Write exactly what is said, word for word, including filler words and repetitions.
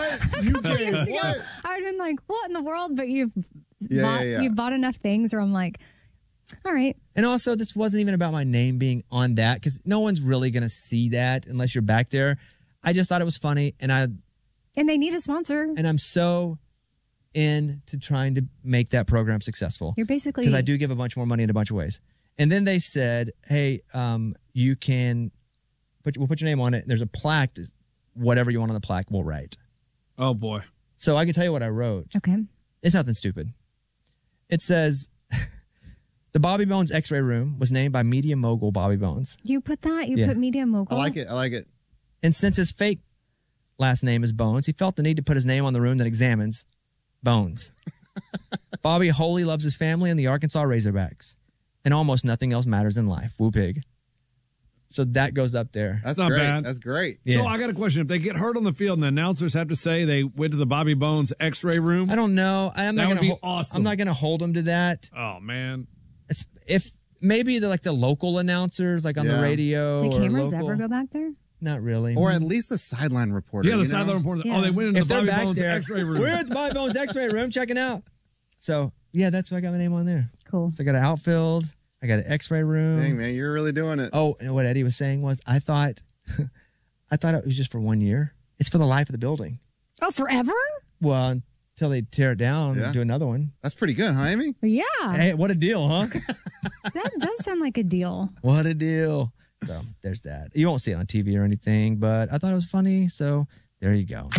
what? You couple years can ago, what? I would have been like, what in the world? But you've Yeah, bought, yeah, yeah. you bought enough things where I'm like, all right. And also, this wasn't even about my name being on that because no one's really going to see that unless you're back there. I just thought it was funny, and I And they need a sponsor. and I'm so into trying to make that program successful. You're basically because I do give a bunch more money in a bunch of ways. And then they said, "Hey, um, you can put we'll put your name on it. And there's a plaque. that- Whatever you want on the plaque, we'll write." Oh boy! So I can tell you what I wrote. Okay. It's nothing stupid. It says, "The Bobby Bones X-ray room was named by media mogul Bobby Bones, You put that? You Yeah. put media mogul? I like it. I like it. and since his fake last name is Bones, he felt the need to put his name on the room that examines Bones." Bobby wholly loves his family and the Arkansas Razorbacks, and almost nothing else matters in life. Woo pig. So that goes up there. That's not great. bad. That's great. So Yeah. I got a question. If they get hurt on the field and the announcers have to say they went to the Bobby Bones X-ray room, I don't know. I'm That not would gonna be hol- awesome. I'm not going to hold them to that. oh man, It's- If maybe the like the local announcers, like on Yeah. the radio. Did or cameras local- ever go back there? Not really. Or at least the sideline reporter. yeah, the you know? sideline reporter. Yeah. Oh, they went into if the they're Bobby back Bones there, X-ray room. we're at the Bobby Bones X-ray room checking out. So yeah, that's why I got my name on there. Cool. So I got an outfield. I got an X-ray room. Dang, man, you're really doing it. Oh, and what Eddie was saying was, I thought, I thought it was just for one year. It's for the life of the building. Oh, forever? Well, until they tear it down Yeah. and do another one. That's pretty good, huh, Amy? Yeah. Hey, what a deal, huh? That does sound like a deal. What a deal. So there's that. You won't see it on T V or anything, but I thought it was funny. So there you go.